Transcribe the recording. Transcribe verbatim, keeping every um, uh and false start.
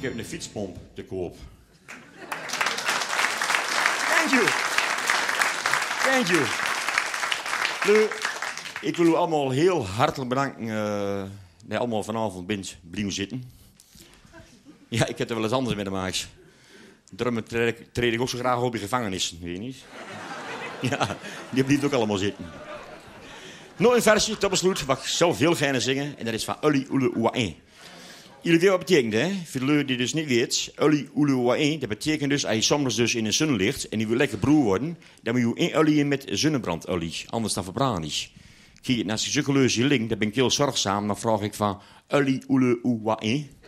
Ik heb een fietspomp te koop. Thank you. Thank you. Nu, ik wil u allemaal heel hartelijk bedanken uh, dat je allemaal vanavond bent blijven zitten. Ja, ik heb er wel eens anders mee te maken. Daarom treed ik, treed ik ook zo graag op in gevangenissen, weet je niet? Ja, die blijft ook allemaal zitten. Nog een versje, tot besluit, wat ik zelf heel gerne zingen. En dat is van Uli Ule Oain. Jullie weten wat betekent, hè? Voor de leur die dus niet weet. Uli Ule Oain, dat betekent dus, als je soms dus in de zon ligt en die wil lekker broer worden, dan moet je één olie in met zonnebrandolie. Anders dan verbrand je. Kijk, als je zulke leuze link, dan ben ik heel zorgzaam. Dan vraag ik van Uli Ule Oain.